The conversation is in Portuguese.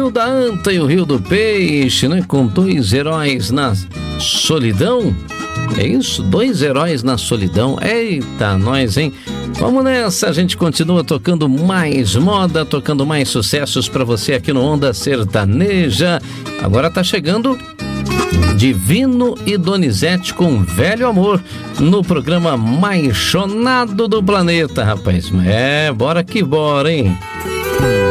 Rio da Anta e o Rio do Peixe, né? Com dois heróis na solidão. É isso? Dois heróis na solidão. Eita, nós, hein? Vamos nessa, a gente continua tocando mais moda, tocando mais sucessos pra você aqui no Onda Sertaneja. Agora tá chegando Divino e Donizete com Velho Amor no programa mais chonado do planeta, rapaz. Bora que bora, hein?